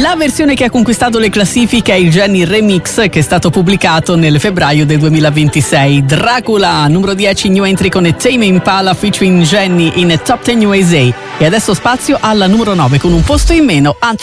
La versione che ha conquistato le classifiche è il Jenny Remix, che è stato pubblicato nel febbraio del 2026. Dracula, numero 10, new entry con Tame Impala featuring Jenny in Top 10 USA. E adesso spazio alla numero 9 con un posto in meno,